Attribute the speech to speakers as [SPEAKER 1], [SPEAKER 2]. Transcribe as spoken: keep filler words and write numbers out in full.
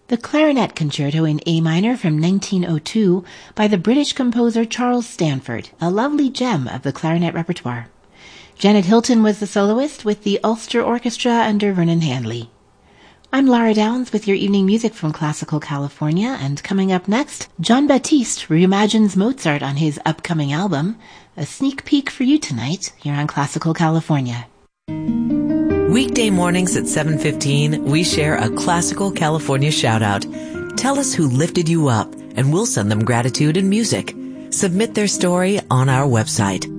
[SPEAKER 1] The Clarinet Concerto in A minor from nineteen oh two by the British composer Charles Stanford, a lovely gem of the clarinet repertoire. Janet Hilton was the soloist with the Ulster Orchestra under Vernon Handley. I'm Lara Downs with your evening music from Classical California, and coming up next, Jon Batiste reimagines Mozart on his upcoming album. A sneak peek for you tonight here on Classical California.
[SPEAKER 2] Weekday mornings at seven fifteen, we share a Classical California shout-out. Tell us who lifted you up, and we'll send them gratitude and music. Submit their story on our website.